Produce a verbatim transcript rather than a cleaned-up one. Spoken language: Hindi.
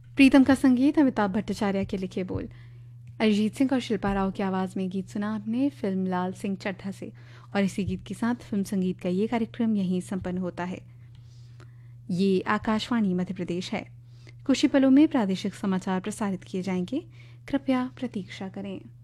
प्रीतम का संगीत अमिताभ भट्टाचार्य के लिखे बोल। अरिजीत सिंह और शिल्पा राव की आवाज़ में गीत सुना आपने फिल्म लाल सिंह चड्ढा से। और इसी गीत के साथ फिल्म संगीत का ये कार्यक्रम यहीं संपन्न होता है। ये आकाशवाणी मध्य प्रदेश है। कुछ ही पलों में प्रादेशिक समाचार प्रसारित किए जाएंगे। कृपया प्रतीक्षा करें।